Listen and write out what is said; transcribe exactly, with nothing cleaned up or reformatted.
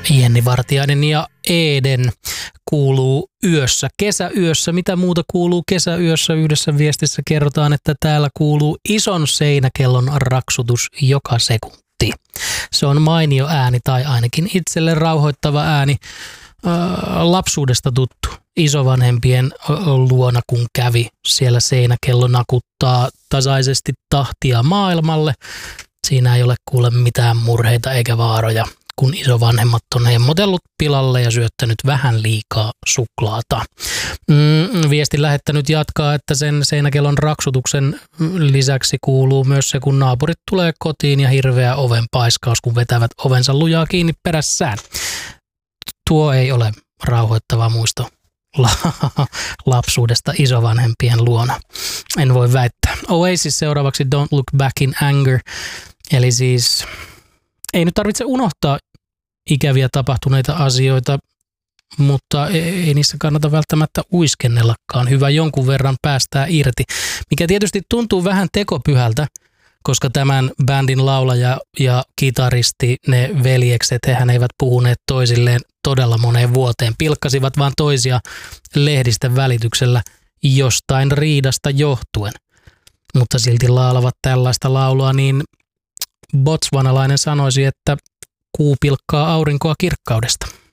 Jenni Vartiainen ja Eden kuuluu yössä, kesäyössä. Mitä muuta kuuluu kesäyössä? Yhdessä viestissä kerrotaan, että täällä kuuluu ison seinäkellon raksutus joka sekunti. Se on mainio ääni tai ainakin itselle rauhoittava ääni. Lapsuudesta tuttu isovanhempien luona, kun kävi. Siellä seinäkello nakuttaa tasaisesti tahtia maailmalle. Siinä ei ole kuule mitään murheita eikä vaaroja, kun isovanhemmat on hemmotellut pilalle ja syöttänyt vähän liikaa suklaata. Mm, viestin lähettänyt jatkaa, että sen seinäkellon raksutuksen lisäksi kuuluu myös se, kun naapurit tulee kotiin ja hirveä oven paiskaus, kun vetävät ovensa lujaa kiinni perässään. Tuo ei ole rauhoittava muisto lapsuudesta isovanhempien luona. En voi väittää. Oasis seuraavaksi Don't Look Back in Anger. Eli siis ei nyt tarvitse unohtaa ikäviä tapahtuneita asioita, mutta ei niissä kannata välttämättä uiskennellakaan. Hyvä jonkun verran päästää irti, mikä tietysti tuntuu vähän tekopyhältä, koska tämän bändin laulaja ja kitaristi, ne veljekset, hehän eivät puhuneet toisilleen todella moneen vuoteen. Pilkkasivat vaan toisia lehdisten välityksellä jostain riidasta johtuen. Mutta silti laulavat tällaista laulua, niin botswanalainen sanoisi, että kuu pilkkaa aurinkoa kirkkaudesta.